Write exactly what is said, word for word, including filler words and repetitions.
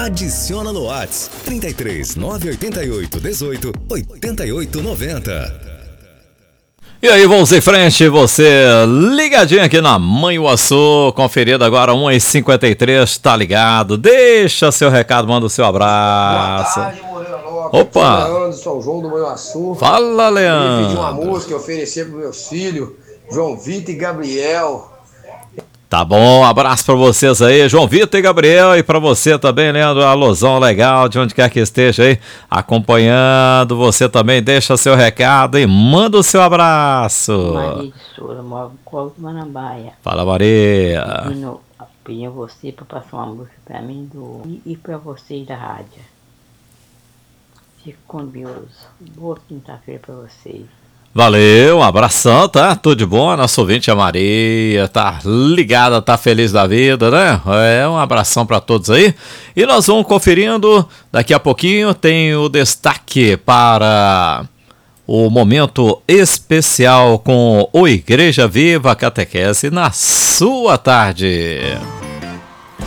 Adiciona no WhatsApp trinta e três, nove oito oito, dezoito, oitenta e oito noventa. E aí, vamos em frente, você ligadinho aqui na Manhuaçu, conferido agora uma e cinquenta e três, tá ligado? Deixa seu recado, manda o seu abraço. Boa tarde, Moreira Lopes. Opa! Aqui é Leandro, São João do Manhuaçu. Fala, Leandro. Eu pedi uma música e oferecer para meus filhos, João Vitor e Gabriel. Tá bom, um abraço pra vocês aí, João Vitor e Gabriel, e pra você também, Leandro, alusão legal, de onde quer que esteja aí, acompanhando você também, deixa seu recado e manda o seu abraço. Maria de Souza, moro no Colo do Manambaia. Fala, Maria. Pedindo, pedindo você pra passar uma música pra mim do, e, e pra vocês da rádio. Fico com Deus. Boa quinta-feira pra vocês. Valeu, um abração, tá? Tudo de bom, nosso ouvinte a Maria, tá ligada, tá feliz da vida, né? É, um abração pra todos aí. E nós vamos conferindo, daqui a pouquinho tem o destaque para o momento especial com o Igreja Viva Catequese na sua tarde.